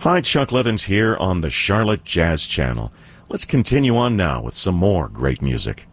Hi, Chuck Levins here on the Charlotte Jazz Channel. Let's continue on now with some more great music.